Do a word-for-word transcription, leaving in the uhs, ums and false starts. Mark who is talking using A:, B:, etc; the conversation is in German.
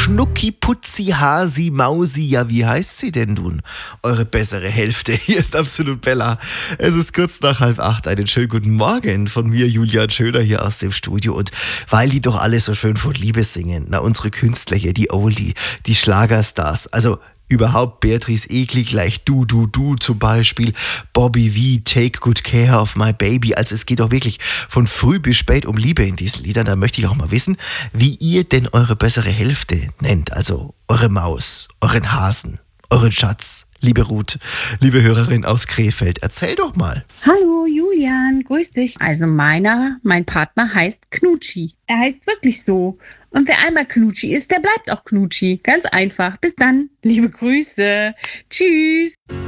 A: Schnucki, Putzi, Hasi, Mausi, ja, wie heißt sie denn nun? Eure bessere Hälfte. Hier ist Absolut Bella. Es ist kurz nach halb acht. Einen schönen guten Morgen von mir, Julian Schöner, hier aus dem Studio. Und weil die doch alle so schön von Liebe singen, na, unsere Künstler hier, die Oldie, die Schlagerstars, also überhaupt Beatrice Egli gleich Du, Du, Du zum Beispiel, Bobby V, Take Good Care of My Baby. Also es geht doch wirklich von früh bis spät um Liebe in diesen Liedern. Da möchte ich auch mal wissen, wie ihr denn eure bessere Hälfte nennt. Also eure Maus, euren Hasen, euren Schatz. Liebe Ruth, liebe Hörerin aus Krefeld, erzähl doch mal.
B: Hallo Julian, grüß dich. Also meiner, mein Partner heißt Knutschi. Er heißt wirklich so. Und wer einmal Knutschi ist, der bleibt auch Knutschi. Ganz einfach. Bis dann. Liebe Grüße. Tschüss.